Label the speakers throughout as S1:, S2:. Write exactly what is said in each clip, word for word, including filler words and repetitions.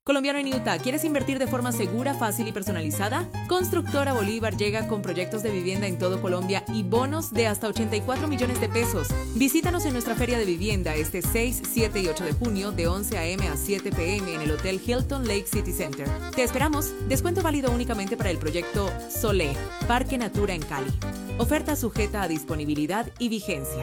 S1: Colombiano en Utah, ¿quieres invertir de forma segura, fácil y personalizada? Constructora Bolívar llega con proyectos de vivienda en todo Colombia y bonos de hasta ochenta y cuatro millones de pesos. Visítanos en nuestra feria de vivienda este seis, siete y ocho de junio de once a eme a siete pe eme en el Hotel Hilton Lake City Center. Te esperamos. Descuento válido únicamente para el proyecto Solé, Parque Natura en Cali. Oferta sujeta a disponibilidad y vigencia.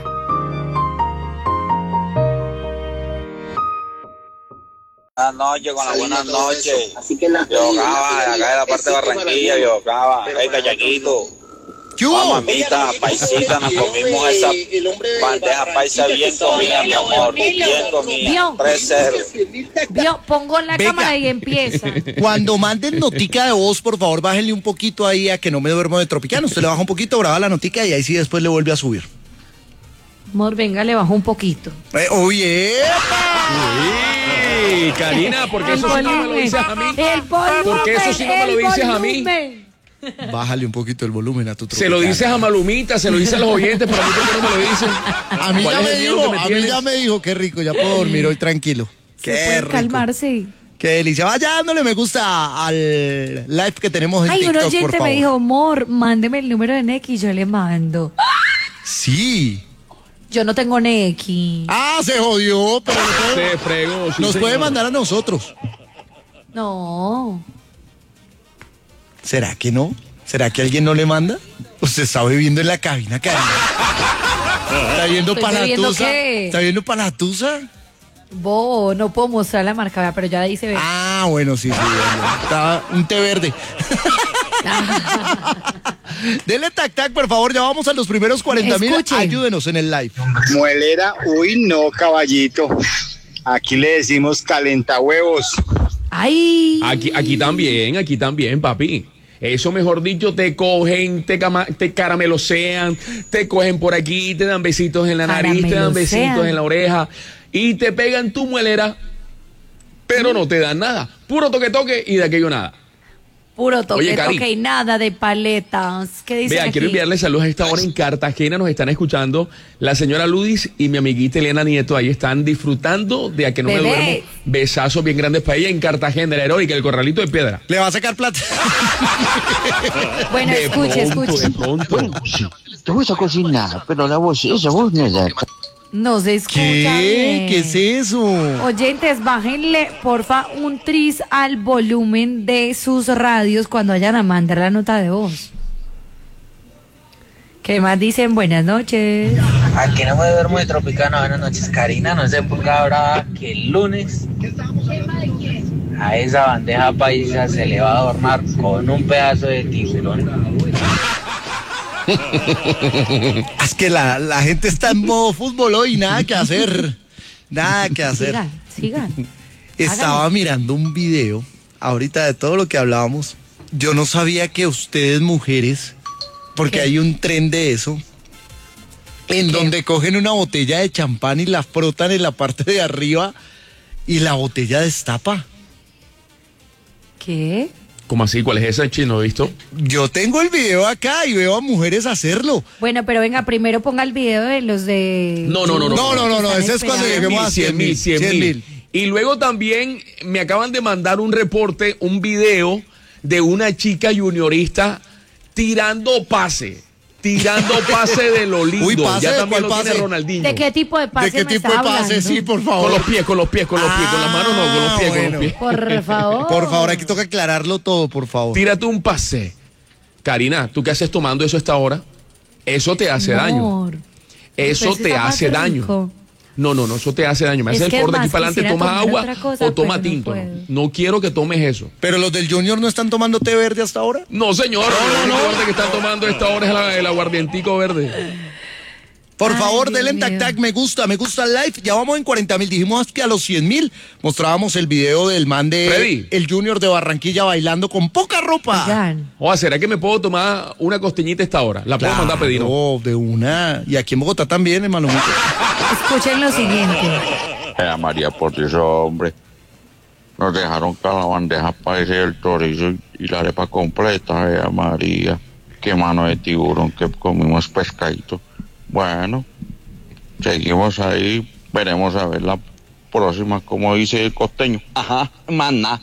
S2: Buenas noches, con las buenas noches. Yo, Cava, acá de la parte de Barranquilla, yo, Cava, hey, callaquito. Oh, mamita, paisita, nos comimos esa bandeja paisa bien comida, mi amor, bien comida, tres cero.
S3: Vio, pongo la
S4: Venga.
S3: cámara y empieza.
S4: Cuando manden notica de voz, por favor, bájenle un poquito ahí a que no me duermo de Tropicana. Usted le baja un poquito, graba la notica y ahí sí después le vuelve a subir.
S3: Amor, venga, le bajo un poquito.
S4: Eh, oye,
S5: Uy, Karina, ¿por qué eso sí no me lo dices a mí?
S3: El volumen.
S5: ¿Por qué eso sí no me lo
S3: el
S5: dices a mí?
S3: volumen.
S4: bájale un poquito el volumen a tu
S5: Se lo
S4: Tropicana.
S5: dices a Malumita, se lo dices a los oyentes, pero a mí por qué no me lo dicen.
S4: A mí
S5: ¿Cuál
S4: ya
S5: es
S4: me
S5: el miedo
S4: dijo,
S5: que me
S4: a mí
S5: tienes?
S4: ya me dijo, qué rico, ya puedo dormir hoy tranquilo.
S3: Se
S4: Qué
S3: puede
S4: rico.
S3: calmarse.
S4: Qué delicia. Vaya dándole me gusta al live que tenemos en
S3: Ay, un
S4: TikTok, por
S3: oyente
S4: favor.
S3: me dijo, amor, mándeme el número de Neki y yo le mando.
S4: Sí.
S3: Yo no tengo Neki.
S4: Ah, se jodió, pero le puede-
S5: Se fregó. sí,
S4: nos
S5: señor.
S4: puede mandar a nosotros.
S3: No.
S4: ¿Será que no? ¿Será que alguien no le manda? Usted está bebiendo en la cabina, Karina. ¿Está viendo
S3: ¿Estoy
S4: para la
S3: bebiendo
S4: tusa?
S3: qué?
S4: ¿Está viendo para la tusa?
S3: Bo, no puedo mostrar la marca, pero ya ahí se ve.
S4: Ah, bueno, sí, sí. bueno. Está un té verde. Dele tac tac, por favor, ya vamos a los primeros cuarenta mil.
S3: Escuche.
S4: Ayúdenos en el live.
S6: Muelera, uy, no, caballito. Aquí le decimos calentahuevos.
S3: Ay.
S5: Aquí, aquí también, aquí también, papi. Eso, mejor dicho, te cogen, te, cama- te caramelosean, te cogen por aquí, te dan besitos en la nariz, te dan besitos
S3: Caramelosean.
S5: en la oreja y te pegan tu muelera, pero no te dan nada. Puro toque toque y de aquello nada.
S3: Puro toque,
S5: Oye, Cari.
S3: toque y nada de paletas. ¿Qué dicen
S5: Vea,
S3: aquí?
S5: quiero enviarle saludos a esta hora en Cartagena. Nos están escuchando la señora Ludis y mi amiguita Elena Nieto. Ahí están disfrutando de a que no me
S3: Bebé.
S5: duermo. Besazos bien grandes para ella en Cartagena, la heroica, el corralito de piedra.
S4: ¿Le va a sacar plata?
S3: Bueno,
S5: De
S3: escuche,
S5: pronto,
S3: escuche.
S5: de pronto.
S7: Te voy a cocinar, pero la voz, esa voz no es de acá.
S3: No se escucha
S4: ¿Qué?
S3: bien.
S4: ¿Qué es eso?
S3: Oyentes, bájenle, porfa, un tris al volumen de sus radios cuando vayan a mandar la nota de voz. ¿Qué más dicen? Buenas noches.
S8: Aquí no me duermo de Tropicana. Buenas noches, Karina. No sé por qué ahora que el lunes a esa bandeja paisa se le va a adornar con un pedazo de tiburón.
S4: Es que la, la gente está en modo fútbol hoy, nada que hacer. Nada que hacer.
S3: Sigan, sigan.
S4: Estaba
S3: háganle.
S4: mirando un video ahorita de todo lo que hablábamos. Yo no sabía que ustedes mujeres, porque
S3: ¿Qué?
S4: hay un tren de eso, en donde cogen una botella de champán y la frotan en la parte de arriba y la botella destapa.
S3: ¿Qué?
S5: ¿Cómo así? ¿Cuál es ese chino? ¿Visto?
S4: Yo tengo el video acá y veo a mujeres hacerlo.
S3: Bueno, pero venga, primero ponga el video de los de...
S5: No, no, no, no.
S4: No, no, no, no,
S3: Están
S4: ese es cuando
S3: esperando.
S4: lleguemos a cien mil.
S5: cien mil. Y luego también me acaban de mandar un reporte, un video de una chica juniorista tirando pase. Tirando pase de lo lindo.
S4: Uy, ¿pase?
S5: Ya también
S4: ¿Cuál
S5: lo tiene
S4: pase?
S5: Ronaldinho.
S3: ¿De qué tipo de pase
S4: ¿De qué
S3: me
S4: tipo
S3: está
S4: de pase?
S3: hablando?
S4: Sí, por favor.
S5: Con los pies, con los pies, con los pies. Con las manos no, con los pies, con
S4: bueno.
S5: los pies.
S3: Por favor.
S4: Por favor, aquí toca aclararlo todo, por favor.
S5: Tírate un pase. Karina, ¿tú qué haces tomando eso a esta hora? Eso te hace daño.
S3: Amor,
S5: Eso
S3: pues
S5: te
S3: está más
S5: hace daño.
S3: rico.
S5: No, no, no, eso te hace daño. Me
S3: Es
S5: hace el
S3: que
S5: favor de aquí
S3: más
S5: para adelante,
S3: quisiera
S5: toma
S3: tomar
S5: agua
S3: otra cosa,
S5: o toma
S3: pero no
S5: tinto. No,
S3: puedo.
S5: No quiero que tomes eso.
S4: Pero los del Junior no están tomando té verde hasta ahora.
S5: No, señor,
S4: No,
S5: lo
S4: no,
S5: único
S4: no.
S5: verde que están tomando a esta hora es la- el aguardientico verde.
S4: Por
S3: Ay,
S4: favor,
S3: Dios
S4: denle en tac
S3: mío.
S4: tac, me gusta, me gusta el live. Ya vamos en cuarenta mil. Dijimos que a los cien mil mostrábamos el video del man de
S5: Freddy.
S4: el Junior de Barranquilla bailando con poca ropa.
S3: Oigan,
S5: O ¿será que me puedo tomar una costeñita a esta hora? La puedo mandar a pedir, ¿no?
S4: Claro, de una. Y aquí en Bogotá también, hermano.
S3: escuchen lo siguiente.
S7: Eh, María, por Dios, hombre. Nos dejaron con la bandeja paisa y el chorizo y- y la arepa completa, eh, María. Qué mano de tiburón que comimos pescadito. Bueno, seguimos ahí, veremos a ver la próxima, como dice el costeño.
S8: Ajá, maná.